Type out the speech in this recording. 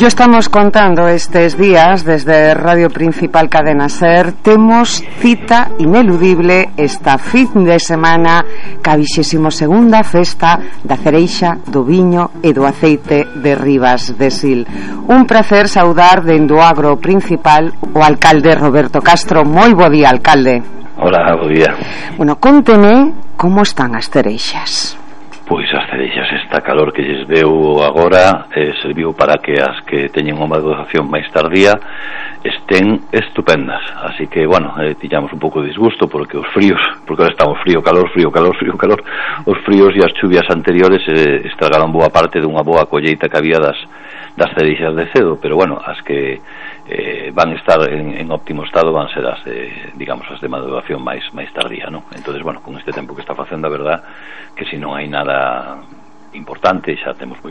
Yo estamos contando estes días desde Radio Principal Cadena Ser. Temos cita ineludible esta fin de semana ca 22ª festa da cereixa, do viño e do aceite de Ribas de Sil. Un placer saudar dende o agro principal o alcalde Roberto Castro. Moi bo día, alcalde. Hola, bo día. Bueno, conteme como están as cereixas. Pois as cereixas, esta calor que lles veu agora serviu para que as que teñen unha maduración máis tardía estén estupendas. Así que, bueno, tiñamos un pouco de disgusto porque os fríos, porque ahora estamos frío, calor. Os fríos e as chuvias anteriores estragaron boa parte dunha boa colleita que había das cereixas de cedo, pero bueno, as que van estar en óptimo estado van ser as digamos, as de maduración máis tardía, ¿no? Entonces, bueno, con este tempo que está facendo, a verdad que se non hai nada importante xa temos moi